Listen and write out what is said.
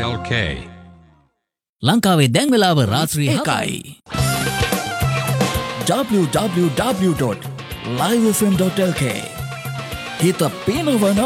www.livefm.lk ලංකාවේ දැන් වෙලාව රාත්‍රී 7යි. www.livefm.lk හිත පිනවන